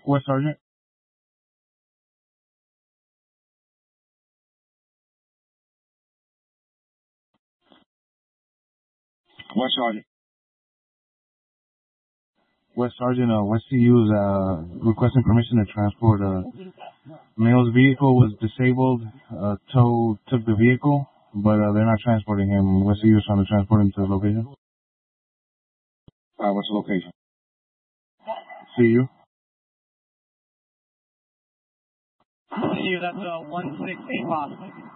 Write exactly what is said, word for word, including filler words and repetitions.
What, Sergeant? What, Sergeant? West Sergeant, uh, West C U is uh, requesting permission to transport a male's vehicle was disabled. Uh, tow took the vehicle, but uh, they're not transporting him. West C U is trying to transport him to the location. Alright, what's the location? C U. C U, that's uh, one six eight five.